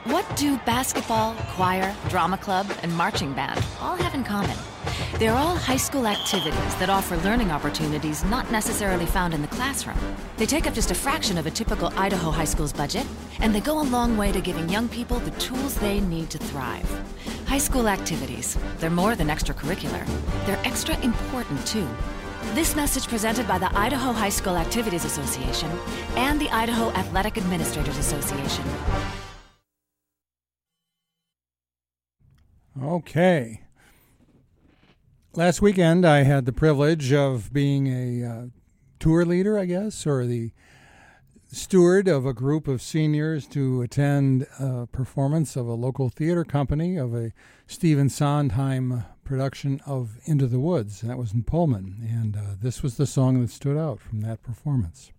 What do basketball, choir, drama club, and marching band all have in common? They're all high school activities that offer learning opportunities not necessarily found in the classroom. They take up just a fraction of a typical Idaho high school's budget, and they go a long way to giving young people the tools they need to thrive. High school activities, they're more than extracurricular. They're extra important, too. This message presented by the Idaho High School Activities Association and the Idaho Athletic Administrators Association. Okay. Last weekend, I had the privilege of being a tour leader, I guess, or the steward of a group of seniors to attend a performance of a local theater company of a Stephen Sondheim production of Into the Woods. That was in Pullman, and this was the song that stood out from that performance.